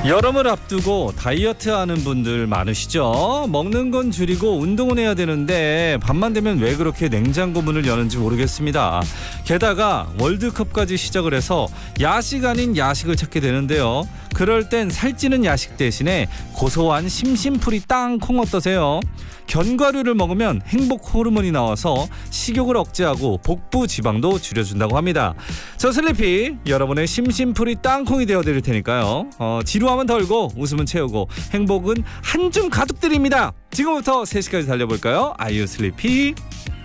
여름을 앞두고 다이어트 하는 분들 많으시죠? 먹는 건 줄이고 운동은 해야 되는데 밤만 되면 왜 그렇게 냉장고 문을 여는지 모르겠습니다. 게다가 월드컵까지 시작을 해서 야식 아닌 야식을 찾게 되는데요. 그럴 땐 살찌는 야식 대신에 고소한 심심풀이 땅콩 어떠세요? 견과류를 먹으면 행복 호르몬이 나와서 식욕을 억제하고 복부 지방도 줄여준다고 합니다. 저 슬리피 여러분의 심심풀이 땅콩이 되어드릴 테니까요. 지루함은 덜고 웃음은 채우고 행복은 한 줌 가득 드립니다. 지금부터 3시까지 달려볼까요? 아이유 슬리피.